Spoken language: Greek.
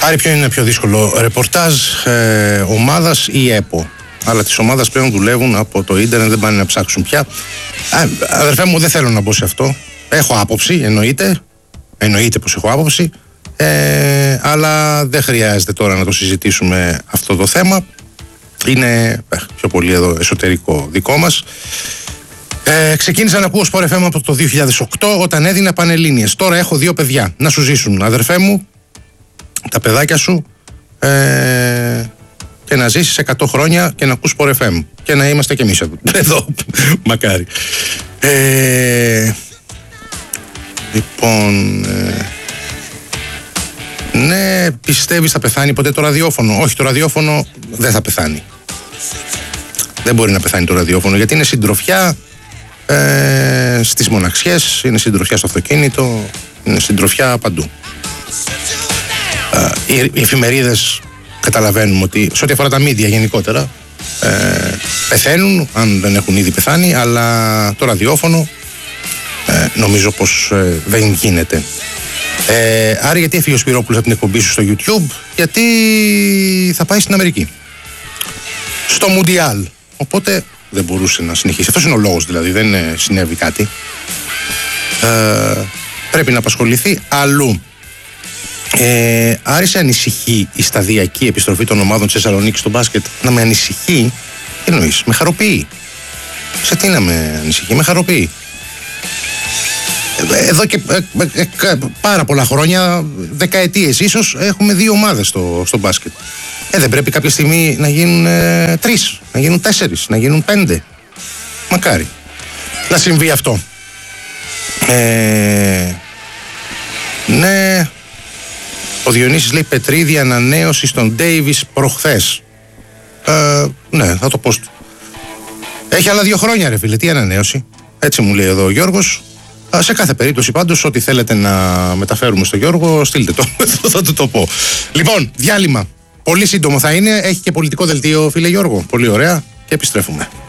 Άρη, ποιο είναι πιο δύσκολο, ρεπορτάζ ομάδας ή ΕΠΟ? Αλλά της ομάδας πλέον δουλεύουν από το ίντερνετ, δεν πάνε να ψάξουν πια. Αδερφέ μου, δεν θέλω να μπω σε αυτό. Έχω άποψη, εννοείται πως έχω άποψη, αλλά δεν χρειάζεται τώρα να το συζητήσουμε αυτό το θέμα. Είναι πιο πολύ εδώ εσωτερικό δικό μας. Ξεκίνησα να ακούω Sport FM από το 2008 όταν έδινα Πανελλήνιες. Τώρα έχω 2 παιδιά. Να σου ζήσουν, αδερφέ μου, τα παιδάκια σου, και να ζήσεις 100 χρόνια και να ακούς Sport FM και να είμαστε κι εμείς εδώ. Μακάρι. Λοιπόν, ναι, πιστεύεις θα πεθάνει ποτέ το ραδιόφωνο? Όχι, το ραδιόφωνο δεν θα πεθάνει. Δεν μπορεί να πεθάνει το ραδιόφωνο, γιατί είναι συντροφιά στις μοναξιές, είναι συντροφιά στο αυτοκίνητο, είναι συντροφιά παντού. Οι εφημερίδες καταλαβαίνουμε ότι σε ό,τι αφορά τα media γενικότερα πεθαίνουν, αν δεν έχουν ήδη πεθάνει, αλλά το ραδιόφωνο νομίζω πως δεν γίνεται. Άρα γιατί έφυγε ο Σπυρόπουλος από την εκπομπή σου στο YouTube? Γιατί θα πάει στην Αμερική, στο Μουντιάλ, οπότε δεν μπορούσε να συνεχίσει. Αυτός είναι ο λόγος, δηλαδή δεν συνέβη κάτι. Πρέπει να απασχοληθεί αλλού. Άρη, σε ανησυχεί η σταδιακή επιστροφή των ομάδων της Θεσσαλονίκης στο μπάσκετ? Να με ανησυχεί? Τι εννοείς? Με χαροποιεί. Σε τι να με ανησυχεί? Με χαροποιεί. Εδώ και πάρα πολλά χρόνια, δεκαετίες ίσως, έχουμε 2 ομάδες στο μπάσκετ. Δεν πρέπει κάποια στιγμή να γίνουν 3, να γίνουν 4, να γίνουν 5? Μακάρι να συμβεί αυτό. Ναι. Ο Διονύσης λέει Πετρίδη ανανέωση στον Ντέιβις προχθές. Ναι, θα το πω. Έχει άλλα 2 χρόνια, ρε φίλε, τι ανανέωση? Έτσι μου λέει εδώ ο Γιώργος. Σε κάθε περίπτωση πάντως, ό,τι θέλετε να μεταφέρουμε στο Γιώργο, στείλτε το, θα του το πω. Λοιπόν, διάλειμμα. Πολύ σύντομο θα είναι, έχει και πολιτικό δελτίο, φίλε Γιώργο. Πολύ ωραία, και επιστρέφουμε.